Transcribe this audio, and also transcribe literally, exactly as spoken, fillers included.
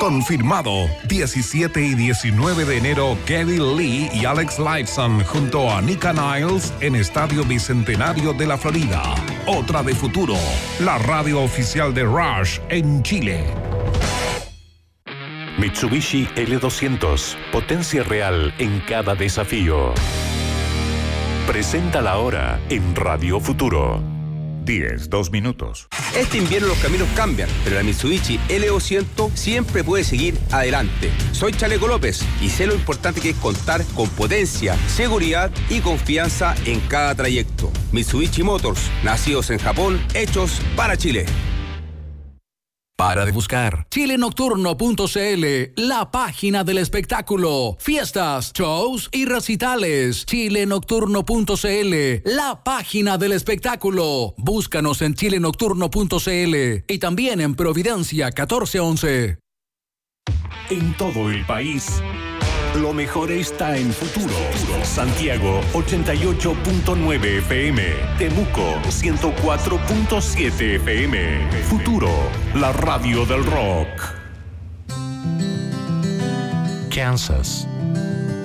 Confirmado, diecisiete y diecinueve de enero, Geddy Lee y Alex Lifeson junto a Nika Niles en Estadio Bicentenario de la Florida. Otra de Futuro, la radio oficial de Rush en Chile. Mitsubishi L doscientos, potencia real en cada desafío. Presenta la hora en Radio Futuro. diez, dos minutos. Este invierno los caminos cambian, pero la Mitsubishi L doscientos siempre puede seguir adelante. Soy Chaleco López y sé lo importante que es contar con potencia, seguridad y confianza en cada trayecto. Mitsubishi Motors, nacidos en Japón, hechos para Chile. Para de buscar chile nocturno punto c l, la página del espectáculo. Fiestas, shows y recitales. chile nocturno punto c l, la página del espectáculo. Búscanos en chile nocturno punto c l y también en Providencia catorce once. En todo el país, lo mejor está en Futuro. Santiago ochenta y ocho punto nueve F M, Temuco ciento cuatro punto siete F M. Futuro, la radio del rock. Kansas,